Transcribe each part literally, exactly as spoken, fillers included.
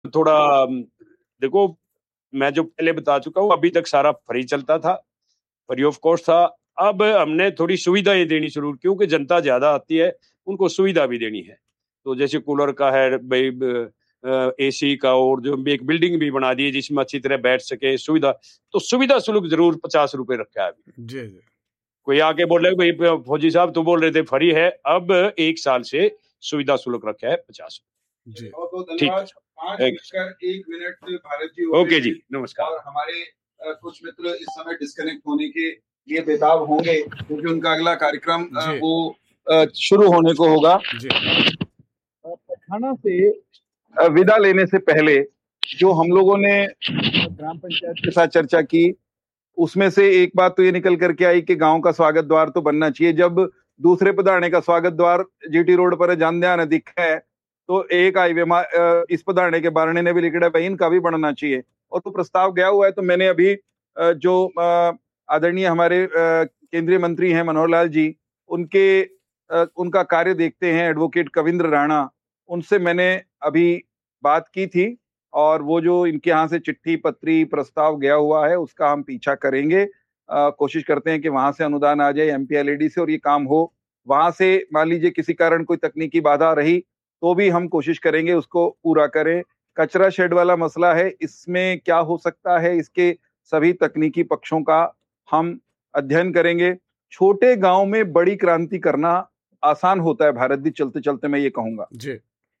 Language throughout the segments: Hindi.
थोड़ा अम, देखो, मैं जो पहले बता चुका हूँ, अभी तक सारा फ्री चलता था, फ्री ऑफ कॉस्ट था। अब हमने थोड़ी सुविधाएँ देनी शुरू, क्योंकि जनता ज़्यादा आती है, उनको सुविधा भी देनी है। तो जैसे कूलर का है, भई ब अ, एसी का, और जो एक बिल्डिंग भी बना दी है जिसमें अच्छी तरह बैठ सके, सुविधा। तो सुविधा शुल्क ज़रूर पचास रुपए रखा है अभी। जी, जी। कोई आके बोले भई ब फौजी साहब तुम बोल रहे थे फ्री है, अब एक साल से सुविधा शुल्क रखा है पचास। जी। बहुत-बहुत ठीक है धन्यवाद। साहब। पाँच थैंक यू बजकर एक मिनट भारत जी हो गए ओके हैं जी, नमस्कार। और हमारे अ, कुछ मित्र इस समय डिस्कनेक्ट होने के लिए बेताब होंगे, क्योंकि उनका अगला कार्यक्रम अ, जी। वो अ, शुरू होने को होगा। जी। अ, पटखाना से अ, विदा लेने से पहले जो हम लोगों ने ग्राम पंचायत के साथ चर्चा की, उसमें से एक बात तो ये निकल करके आई कि गांव का स्वागत द्वार तो बनना चाहिए। जब दूसरे पधारने का स्वागत द्वार जीटी रोड पर जानद्या नदी है, तो एक हाईवे मा- अ, इस पधारने के बारणे ने भी लिखा है, इनका भी बनना चाहिए। और तो प्रस्ताव गया हुआ है। तो मैंने अभी अ, जो अ, आदरणीय हमारे अ, केंद्रीय मंत्री हैं मनोहर लाल जी, उनके अ, उनका कार्य देखते हैं एडवोकेट कविंद्र राणा, उनसे मैंने अभी बात की थी। और वो जो इनके यहाँ से चिट्ठी पत्री प्रस्ताव गया हुआ है, उसका हम पीछा करेंगे। अ, कोशिश करते हैं कि वहां से अनुदान आ जाए एमपीएलएडी से और ये काम हो। वहां से मान लीजिए किसी कारण कोई तकनीकी बाधा रही, तो भी हम कोशिश करेंगे उसको पूरा करें। कचरा शेड वाला मसला है, इसमें क्या हो सकता है, इसके सभी तकनीकी पक्षों का हम अध्ययन करेंगे। छोटे गांव में बड़ी क्रांति करना आसान होता है भारत जी, चलते चलते मैं ये कहूंगा। जी।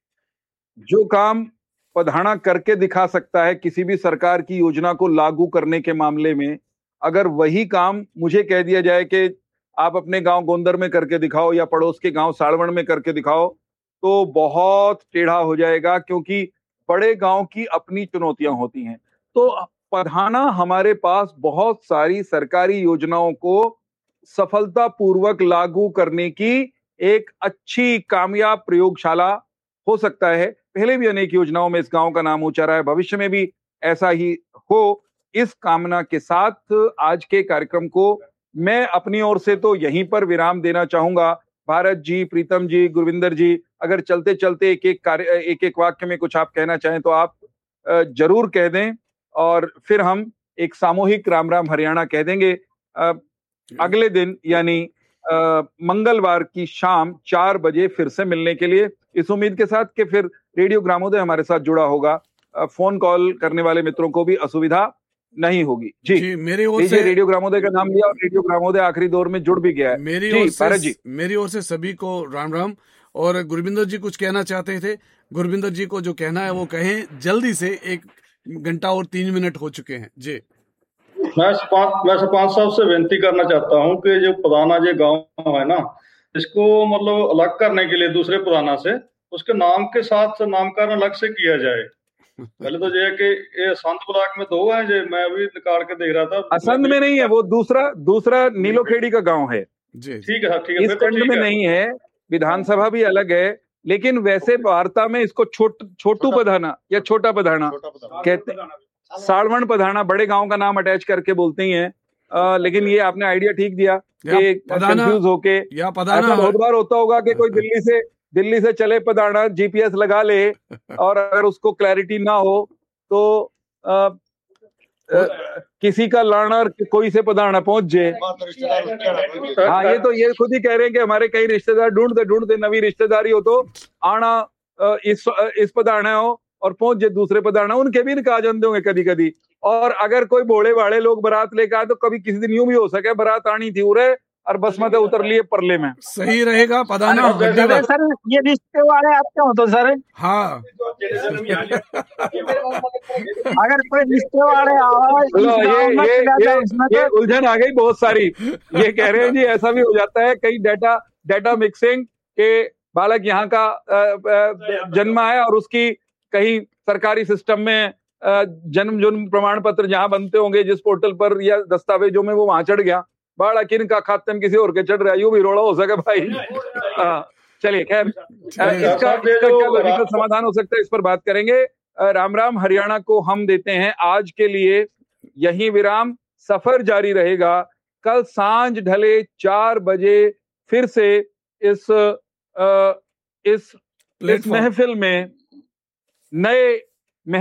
जो काम पधाना करके दिखा सकता है किसी भी सरकार की योजना को लागू करने के मामले में, अगर वही काम मुझे कह दिया जाए कि आप अपने गांव गोंदर में करके दिखाओ या पड़ोस के गांव साड़वण में करके दिखाओ, तो बहुत टेढ़ा हो जाएगा, क्योंकि बड़े गांव की अपनी चुनौतियां होती हैं। तो पधाना हमारे पास बहुत सारी सरकारी योजनाओं को सफलतापूर्वक लागू करने की एक अच्छी कामयाब प्रयोगशाला हो सकता है। पहले भी अनेक योजनाओं में इस गांव का नाम ऊंचा रहा है, भविष्य में भी ऐसा ही हो, इस कामना के साथ आज के कार्यक्रम को मैं अपनी ओर से तो यहीं पर विराम देना चाहूंगा। भारत जी, प्रीतम जी, गुरविंदर जी, अगर चलते चलते एक एक कार्य एक एक वाक्य में कुछ आप कहना चाहें तो आप अ, जरूर कह दें, और फिर हम एक सामूहिक राम राम हरियाणा कह देंगे। अ, अगले दिन यानी अ, मंगलवार की शाम चार बजे फिर से मिलने के लिए, इस उम्मीद के साथ कि फिर रेडियो ग्रामोदय हमारे साथ जुड़ा होगा। अ, फोन कॉल करने वाले मित्रों को भी असुविधा नहीं होगी। जी, जी, मेरी ओर लीजिए, से रेडियो ग्रामोदय का नाम लिया और रेडियो ग्रामोदय आखिरी दौर में जुड़ भी गया है। मेरी जी ओर से भारत जी। मेरी ओर से सभी को राम राम। और गुरविंदर जी कुछ कहना चाहते थे, गुरविंदर जी को जो कहना है वो कहें जल्दी से। एक घंटा और तीन मिनट हो चुके हैं। जी। मैं सरपंच मैं सरपंच साहब से विनती करना चाहता हूँ कि जो पुराना जो गांव है ना, इसको मतलब अलग करने के लिए दूसरे पुराना से उसके नाम के साथ नामकरण अलग से किया जाए। पहले तो ये है कि ये संत ब्लॉक में दो हैं, जो मैं अभी निकाल के देख रहा था। असंध में नहीं है, वो दूसरा दूसरा नीलोखेड़ी का गांव है। जी। ठीक है, ठीक है, इस फिर तो खंड ठीक में है। नहीं है, विधानसभा भी अलग है, लेकिन वैसे वार्ता में इसको छोट छोटू पधाना या छोटा पधाना कहते हैं। साड़वण पधाना बड़े गांव का नाम अटैच करके बोलते ही हैं। अ, लेकिन ये आपने आइडिया ठीक दिया कि पधाना कंफ्यूज होके, या पधाना ऐसा बहुत बार होता होगा कि कोई दिल्ली से दिल्ली से चले पधाना, जीपीएस लगा ले, और अगर उसको क्लैरिटी ना हो तो अ, अ, किसी का लाना और कोई से पधाना पहुंच जाए। हाँ, ये तो ये खुद ही कह रहे हैं कि हमारे कई रिश्तेदार ढूंढते ढूंढते नवी रिश्तेदारी हो तो आना अ, इस अ, इस पधाना हो और पहुंच जाए दूसरे पधाना, उनके भी निकाह जानते होंगे कभी कभी। और अगर कोई भोले भाले लोग बारात लेकर आए तो कभी किसी दिन यूं भी हो सके बारात आनी थी उरे और बस मत उतर लिए परले में। सही रहेगा पधाना। अरे सर, ये रिश्ते वाले आपके हो तो सर, हाँ। अगर कोई रिश्ते वाले आओ इस लो, ये गाँव में ये चला ये जाओ उसमें ये तो उलझन आ गई बहुत सारी। ये कह रहे हैं जी ऐसा भी हो जाता है, कई डाटा डाटा मिक्सिंग के बालक यहाँ का अ, अ, जन्मा है और उसकी कहीं सरकारी सिस्टम में अ, जन्म जन्म प्रमाण पत्र जहाँ बनते होंगे जिस पोर्टल पर या दस्तावेजों में, वो वहां चढ़ गया। बड़ा किन का खाते में किसी और के चढ़ रहा है, यूं भी रोड़ा हो सके भाई। हाँ, चलिए खैर, इसका इसका क्या लॉजिकल समाधान हो सकता है, इस पर बात करेंगे। अ, राम राम हरियाणा को हम देते हैं आज के लिए यही विराम। सफर जारी रहेगा। कल सांझ ढले चार बजे फिर से इस आ, इस इस महफिल में नए